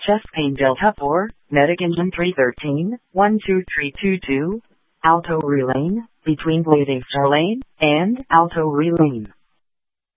chest pain Delta 4, medic engine 313, 12322, Alto Relane, between Bleeding Star Lane and Alto Relane.